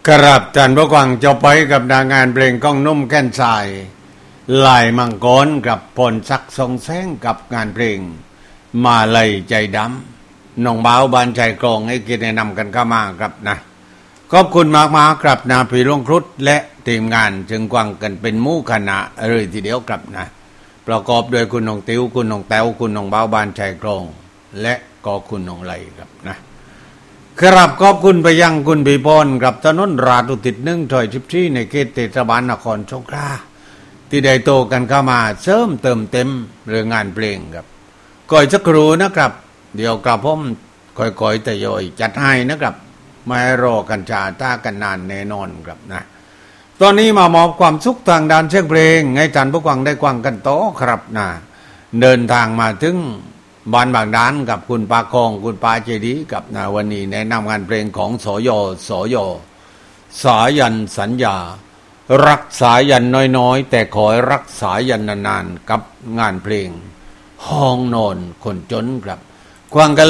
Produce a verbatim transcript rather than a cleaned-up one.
กราบท่านผู้ฟังจะไปกับนางงานเพลงก้องนุ่มแก่นทรายลายมังกรกับพลศักดิ์ทรงแสงกับงานเพลงมาลัยใจดำน้องบ่าวบานใจกรองให้กินแนะนำกันเข้ามาครับนะขอบคุณมากมาครับนาพีลงครุฑและทีมงานจึงกวางกันเป็นมู่คณะเลยทีเดียวครับนะประกอบด้วยคุณน้องติ๋วคุณน้องแต้วคุณน้องบ่าวบานใจกรองและก็คุณน้องไลครับนะครับขอบคุณไปยังคุณบีพรกับถนนราชอุทิศหนึ่งถอยสิบสี่ในเขตเทศบาลนครสงขลาที่ได้โตกันเข้ามาเสริมเติมเต็มเรื่องงานเพลงครับก่อยสักครู่นะครับเดี๋ยวกระผมค่อยๆแต่ย่อยจัดให้นะครับไม่รอกันชาต้ากันนานแน่นอนครับนะตอนนี้มามอบความสุขทางด้านเสียงเพลงให้ท่านผู้ฟังได้ฟังกันต่อครับนะเดินทางมาถึงบ้านบางด้านกับคุณปาคองคุณปาเจดีกับนาวันนี้แนะนำงานเพลงของสยสยสายันสัญญารักสายันน้อยๆแต่ขอให้รักสายันนานๆกับงานเพลงห้องนอนคนจนครับควงกัน